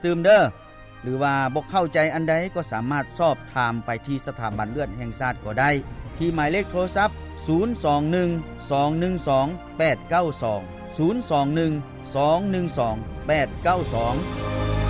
เติมเด้อหรือว่าบ่เข้าใจอันใดก็สามารถสอบถามไปที่สถาบันเลือดแห่งชาติก็ได้ที่หมายเลขโทรศัพท์021 212 892 021 212 892